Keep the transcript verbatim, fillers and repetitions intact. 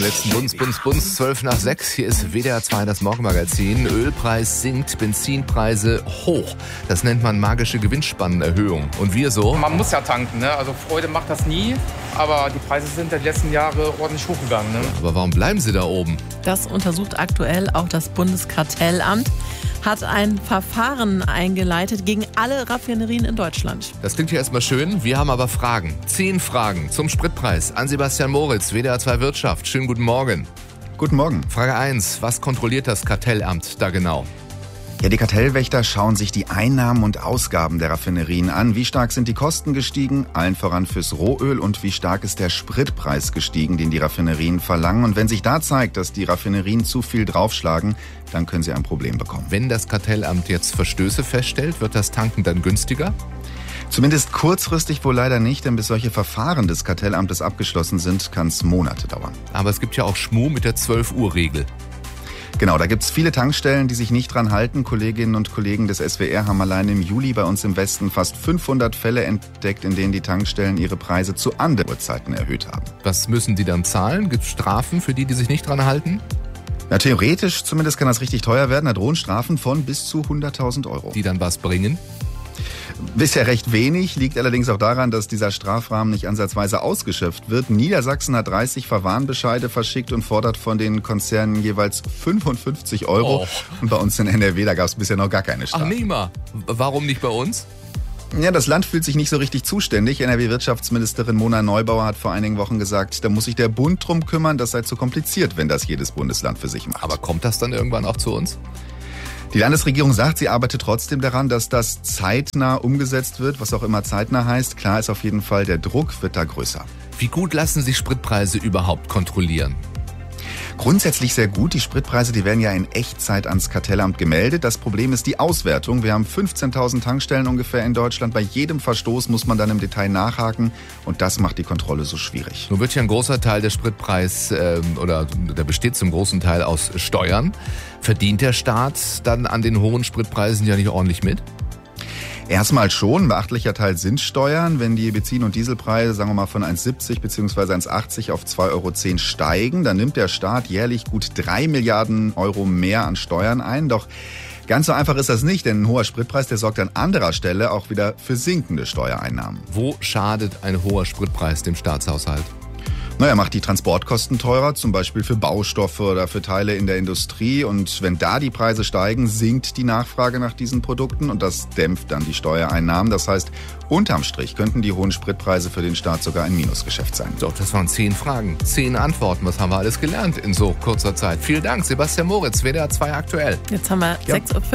Letzten Bunz, Bunz, Bunz, zwölf nach sechs. Hier ist W D R zwei, das Morgenmagazin. Ölpreis sinkt, Benzinpreise hoch. Das nennt man magische Gewinnspannenerhöhung. Und wir so? Man muss ja tanken, ne? Also Freude macht das nie. Aber die Preise sind die letzten Jahre ordentlich hochgegangen. Ne? Aber warum bleiben sie da oben? Das untersucht aktuell auch das Bundeskartellamt. Hat ein Verfahren eingeleitet gegen alle Raffinerien in Deutschland. Das klingt hier erstmal schön. Wir haben aber Fragen. Zehn Fragen zum Spritpreis an Sebastian Moritz, W D R zwei Wirtschaft. Schönen guten Morgen. Guten Morgen. Frage eins. Was kontrolliert das Kartellamt da genau? Ja, die Kartellwächter schauen sich die Einnahmen und Ausgaben der Raffinerien an. Wie stark sind die Kosten gestiegen, allen voran fürs Rohöl, und wie stark ist der Spritpreis gestiegen, den die Raffinerien verlangen. Und wenn sich da zeigt, dass die Raffinerien zu viel draufschlagen, dann können sie ein Problem bekommen. Wenn das Kartellamt jetzt Verstöße feststellt, wird das Tanken dann günstiger? Zumindest kurzfristig wohl leider nicht, denn bis solche Verfahren des Kartellamtes abgeschlossen sind, kann es Monate dauern. Aber es gibt ja auch Schmuh mit der zwölf-Uhr-Regel. Genau, da gibt's viele Tankstellen, die sich nicht dran halten. Kolleginnen und Kollegen des S W R haben allein im Juli bei uns im Westen fast fünfhundert Fälle entdeckt, in denen die Tankstellen ihre Preise zu anderen Uhrzeiten erhöht haben. Was müssen die dann zahlen? Gibt es Strafen für die, die sich nicht dran halten? Na, theoretisch zumindest kann das richtig teuer werden. Da drohen Strafen von bis zu hunderttausend Euro. Die dann was bringen? Bisher recht wenig, liegt allerdings auch daran, dass dieser Strafrahmen nicht ansatzweise ausgeschöpft wird. Niedersachsen hat dreißig Verwarnbescheide verschickt und fordert von den Konzernen jeweils fünfundfünfzig Euro. Oh. Und bei uns in N R W, da gab es bisher noch gar keine Strafe. Ach, Nima, warum nicht bei uns? Ja, das Land fühlt sich nicht so richtig zuständig. N R W-Wirtschaftsministerin Mona Neubauer hat vor einigen Wochen gesagt, da muss sich der Bund drum kümmern, das sei zu kompliziert, wenn das jedes Bundesland für sich macht. Aber kommt das dann irgendwann auch zu uns? Die Landesregierung sagt, sie arbeitet trotzdem daran, dass das zeitnah umgesetzt wird, was auch immer zeitnah heißt. Klar ist auf jeden Fall, der Druck wird da größer. Wie gut lassen sich Spritpreise überhaupt kontrollieren? Grundsätzlich sehr gut. Die Spritpreise, die werden ja in Echtzeit ans Kartellamt gemeldet. Das Problem ist die Auswertung. Wir haben fünfzehntausend Tankstellen ungefähr in Deutschland. Bei jedem Verstoß muss man dann im Detail nachhaken und das macht die Kontrolle so schwierig. Nun wird ja ein großer Teil der Spritpreis äh, oder der besteht zum großen Teil aus Steuern. Verdient der Staat dann an den hohen Spritpreisen ja nicht ordentlich mit? Erstmal schon, ein beachtlicher Teil sind Steuern. Wenn die Benzin- und Dieselpreise, sagen wir mal, von eins Komma siebzig bzw. eins Komma achtzig auf zwei Euro zehn steigen, dann nimmt der Staat jährlich gut drei Milliarden Euro mehr an Steuern ein. Doch ganz so einfach ist das nicht, denn ein hoher Spritpreis, der sorgt an anderer Stelle auch wieder für sinkende Steuereinnahmen. Wo schadet ein hoher Spritpreis dem Staatshaushalt? Naja, macht die Transportkosten teurer, zum Beispiel für Baustoffe oder für Teile in der Industrie. Und wenn da die Preise steigen, sinkt die Nachfrage nach diesen Produkten und das dämpft dann die Steuereinnahmen. Das heißt, unterm Strich könnten die hohen Spritpreise für den Staat sogar ein Minusgeschäft sein. So, das waren zehn Fragen, zehn Antworten. Was haben wir alles gelernt in so kurzer Zeit? Vielen Dank, Sebastian Moritz, W D R zwei aktuell. Jetzt haben wir Ja. sechs Uhr.